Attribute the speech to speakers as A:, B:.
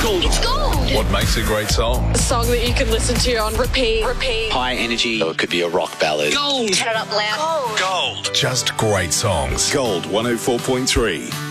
A: gold.
B: It's gold.
C: What makes a great song?
D: A song that you can listen to on repeat.
A: High energy.
E: So it could be a rock ballad.
A: Gold.
B: Turn it up loud.
C: Gold. Just great songs.
F: Gold 104.3.